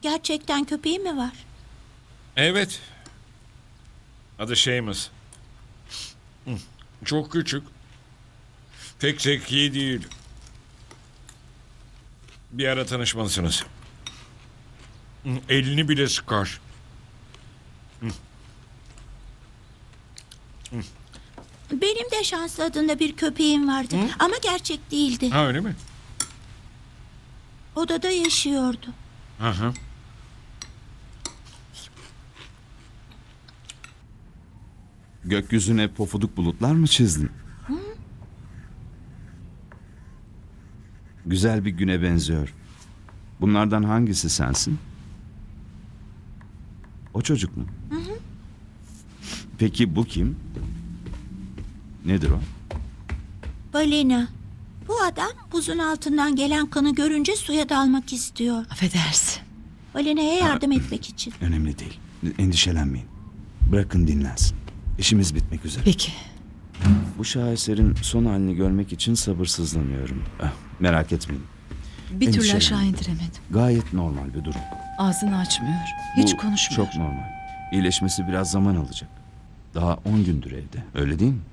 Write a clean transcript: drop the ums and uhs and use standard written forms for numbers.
Gerçekten köpeği mi var? Evet. Adı Seamus. Çok küçük. Pek zeki değil. Bir ara tanışmalısınız. Elini bile sıkar. Benim de Şanslı adında bir köpeğim vardı. Ama gerçek değildi. Ha, öyle mi? Odada yaşıyordu. Hı. Gökyüzüne pofuduk bulutlar mı çizdin? Güzel bir güne benziyor. Bunlardan hangisi sensin? O çocuk mu? Peki bu kim? Nedir o? Balina. Bu adam buzun altından gelen kanı görünce suya dalmak istiyor. Affedersin. Balina'ya yardım etmek için. Önemli değil. Endişelenmeyin. Bırakın dinlensin. İşimiz bitmek üzere. Peki. Bu şaheserin son halini görmek için sabırsızlanıyorum. Merak etmeyin. Bir türlü Endişelenme. aşağı indiremedim. Gayet normal bir durum. Ağzını açmıyor. Hiç Bu konuşmuyor. çok normal. İyileşmesi biraz zaman alacak. Daha 10 gündür evde. Öyle değil mi?